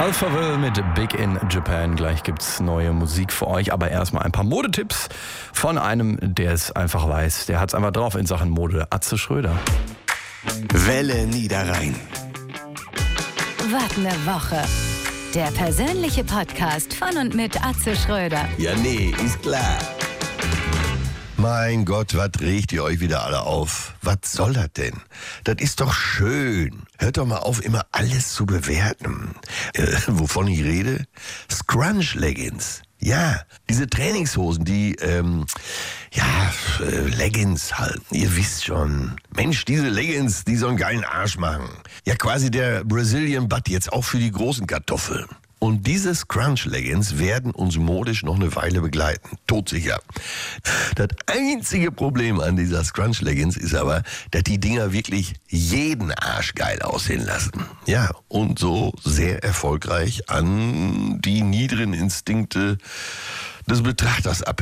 Alphaville mit Big in Japan. Gleich gibt's neue Musik für euch, aber erstmal ein paar Modetipps von einem, der es einfach weiß. Der hat's einfach drauf in Sachen Mode. Atze Schröder. Welle Niederrhein. Wart eine Woche. Der persönliche Podcast von und mit Atze Schröder. Ja, nee, ist klar. Mein Gott, was regt ihr euch wieder alle auf? Was soll das denn? Das ist doch schön. Hört doch mal auf, immer alles zu bewerten. Wovon ich rede? Scrunch-Leggings. Ja, diese Trainingshosen, die, Leggings halt. Ihr wisst schon. Mensch, diese Leggings, die sollen geilen Arsch machen. Ja, quasi der Brazilian Butt jetzt auch für die großen Kartoffeln. Und diese Scrunch-Leggings werden uns modisch noch eine Weile begleiten. Todsicher. Das einzige Problem an dieser Scrunch-Leggings ist aber, dass die Dinger wirklich jeden Arsch geil aussehen lassen. Ja, und so sehr erfolgreich an die niederen Instinkte des Betrachters appellieren.